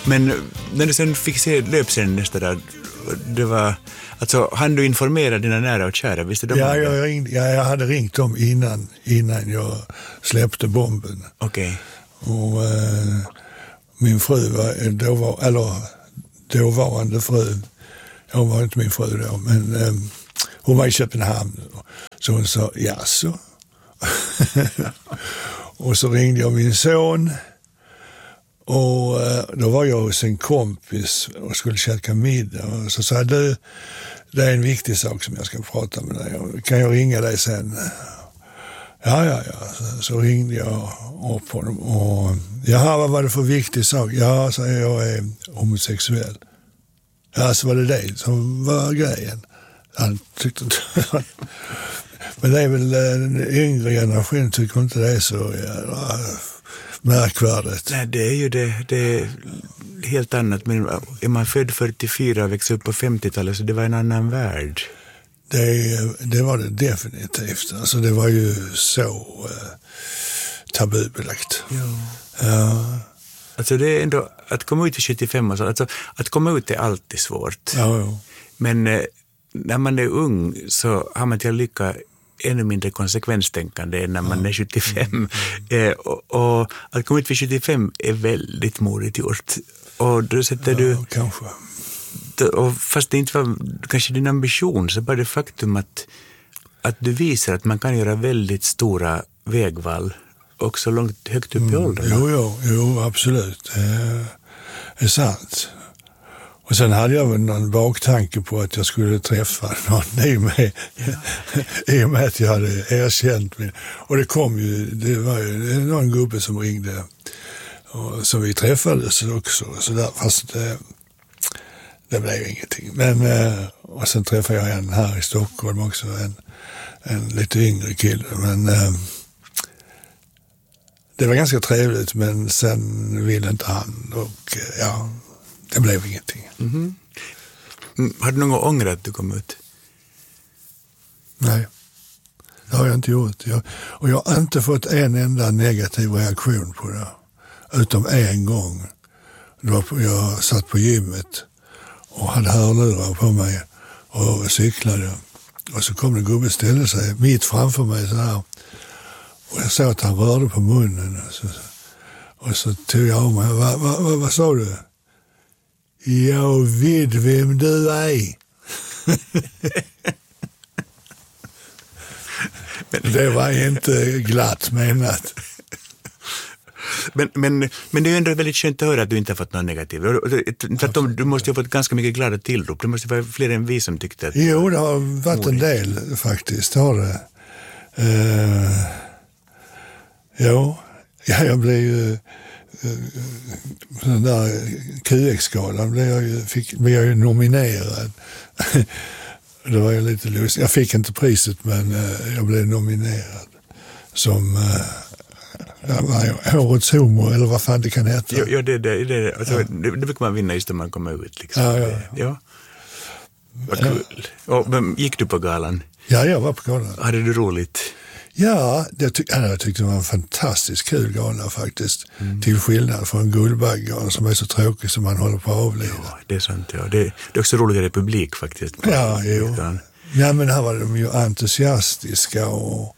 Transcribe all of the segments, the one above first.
Men när du sen fick se löpscenen nästa dag, det var, alltså, hann du informera dina nära och kära? Visste de jag hade ringt dem innan jag släppte bomben. Okej. Och min fru var, dåvarande fru, hon var inte min fru då, men hon var i Köpenhamn. Så hon sa, jaså? Och så ringde jag min son. Och då var jag hos en kompis och skulle käka middag. Och så sa du, det är en viktig sak som jag ska prata med dig. Kan jag ringa dig sen? Ja. Så ringde jag upp honom. Och, jaha, vad var det för viktig sak? Ja, så jag är homosexuell. Ja, så var det som var grejen. Han tyckte inte... Men det är väl den yngre generationen tycker inte det är så märkvärdigt. Nej, det är ju det är helt annat. Men är man född 44 och växte upp på 50-talet så det var en annan värld. Det var det definitivt. Alltså det var ju så tabubelagt. Ja. Alltså det är ändå, att komma ut i 75 och så, alltså att komma ut är alltid svårt. Ja. Men när man är ung så har man till lycka ännu mindre konsekvenstänkande än när man är 75. Och att komma ut vid 75 är väldigt modigt gjort. Och då sätter du... kanske. Och fast det inte var kanske din ambition, så bara det faktum att du visar att man kan göra väldigt stora vägval också långt högt upp i åldrarna. Jo, absolut. Det är sant. Och sen hade jag väl någon baktanke på att jag skulle träffa någon i och med att jag hade erkänt mig. Och det var ju någon gubbe som ringde och som vi träffades också. Så där, fast det blev ingenting. Men, och sen träffade jag en här i Stockholm också, en lite yngre kille. Men det var ganska trevligt, men sen ville inte han och det blev ingenting. Mm-hmm. Har du någon gång ångrat att du kom ut? Nej, det har jag inte gjort. Och jag har inte fått en enda negativ reaktion på det. Utom en gång. Jag satt på gymmet och hade hörlurar på mig och cyklade. Och så kom det gubbe och ställde sig mitt framför mig så här. Och jag såg att han rörde på munnen. Och så tog jag av mig. Vad sa du? Jag vet vem du är. Men det var inte glatt menat. Men det är ju ändå väldigt skönt att höra att du inte har fått någon negativ. Du måste ju ha fått ganska mycket glada tillrop. Det måste vara fler än vi som tyckte att... Jo, det har varit en del faktiskt. Har det. Jag blev ju... den där QX-skalan blev jag ju nominerad. Det var ju lite lustigt. Jag fick inte priset, men jag blev nominerad som årets homo, eller vad fan det kan heta. Ja, det. Alltså, det brukar man vinna just när man kommer ut. Liksom. Ja. Vad kul. Men gick du på galan? Ja, jag var på galan. Hade du roligt? Ja, jag tyckte det var en fantastiskt kul gala faktiskt. Till skillnad från Guldbaggegalan som är så tråkig som man håller på att avlida. Ja, det är sant. Ja. Det är också roligare publik faktiskt. Ja, men här var de ju entusiastiska och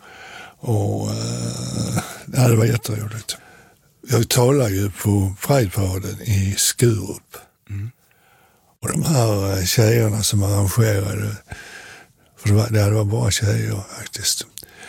det var jätteroligt. Jag talar ju på Prideparaden i Skurup. Och de här tjejerna som arrangerade, för det var bara tjejer faktiskt.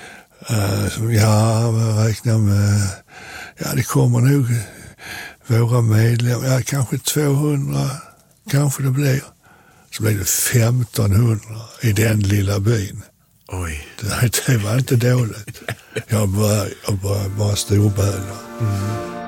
Jag räknar med, det kommer nog våra medlemmar, kanske 200, kanske det blir. Så blir det 1500 i den lilla byn. Oj. Det var inte dåligt. Jag bara storbölar.